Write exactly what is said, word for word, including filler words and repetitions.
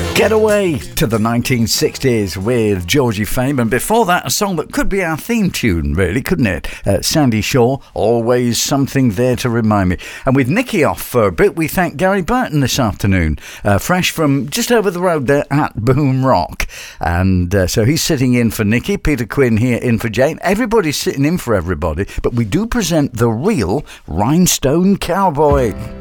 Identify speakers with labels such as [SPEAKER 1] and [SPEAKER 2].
[SPEAKER 1] Get away to the nineteen sixties with Georgie Fame, and before that a song that could be our theme tune, really, couldn't it? Uh, Sandy Shaw, Always Something There to Remind Me. And with Nicky off for a bit, we thank Gary Burton this afternoon, uh, fresh from just over the road there at Boom Rock. And uh, so he's sitting in for Nicky, Peter Quinn here in for Jane. Everybody's sitting in for everybody, but we do present the real Rhinestone Cowboy.